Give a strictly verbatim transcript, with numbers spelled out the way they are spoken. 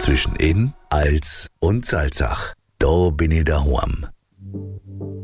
Zwischen Inn, Als und Salzach. Da bin ich daheim.